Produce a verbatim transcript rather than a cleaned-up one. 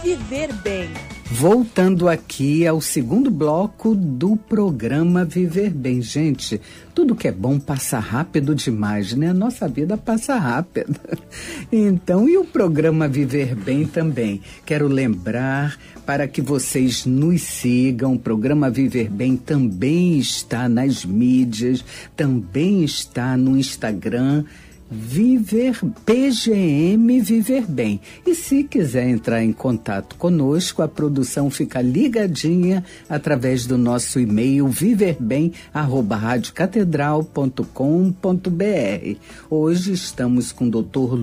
Viver Bem. Voltando aqui ao segundo bloco do programa Viver Bem. Gente, tudo que é bom passa rápido demais, né? A nossa vida passa rápido. Então, e o programa Viver Bem também? Quero lembrar para que vocês nos sigam. O programa Viver Bem também está nas mídias, também está no Instagram. Viver P G M Viver Bem. E se quiser entrar em contato conosco, a produção fica ligadinha através do nosso e-mail viverbem arroba rádio catedral ponto com ponto br. Hoje estamos com o doutor